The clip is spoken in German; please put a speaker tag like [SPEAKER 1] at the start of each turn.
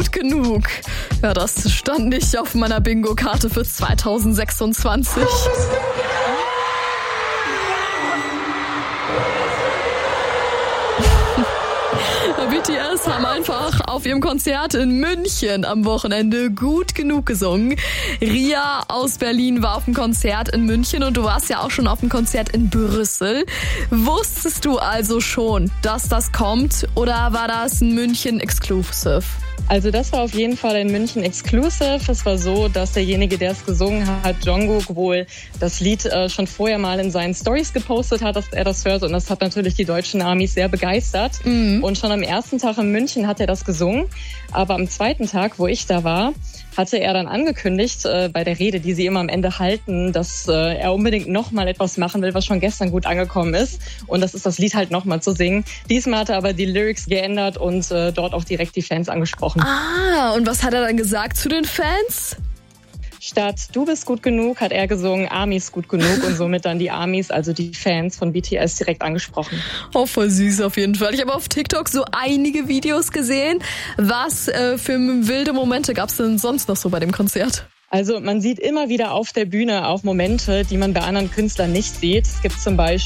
[SPEAKER 1] gut genug. Ja, das stand nicht auf meiner Bingo-Karte für 2026. BTS haben einfach auf ihrem Konzert in München am Wochenende gut genug gesungen. Ria aus Berlin war auf dem Konzert in München und du warst ja auch schon auf dem Konzert in Brüssel. Wusstest du also schon, dass das kommt oder war das ein München-Exclusive?
[SPEAKER 2] Also das war auf jeden Fall ein München Exclusive. Es war so, dass derjenige, der es gesungen hat, Jungkook, wohl das Lied schon vorher mal in seinen Stories gepostet hat, dass er das hört. Und das hat natürlich die deutschen Amis sehr begeistert. Und schon am ersten Tag in München hat er das gesungen. Aber am zweiten Tag, wo ich da war, hatte er dann angekündigt, bei der Rede, die sie immer am Ende halten, dass er unbedingt nochmal etwas machen will, was schon gestern gut angekommen ist. Und das ist das Lied halt nochmal zu singen. Diesmal hat er aber die Lyrics geändert und dort auch direkt die Fans angesprochen.
[SPEAKER 1] Ah, und was hat er dann gesagt zu den Fans?
[SPEAKER 2] Statt "Du bist gut genug" hat er gesungen "Amis gut genug" und somit dann die Amis, also die Fans von BTS, direkt angesprochen.
[SPEAKER 1] Oh, voll süß auf jeden Fall. Ich habe auf TikTok so einige Videos gesehen. Was für wilde Momente gab es denn sonst noch so bei dem Konzert?
[SPEAKER 2] Also man sieht immer wieder auf der Bühne auch Momente, die man bei anderen Künstlern nicht sieht. Es gibt zum Beispiel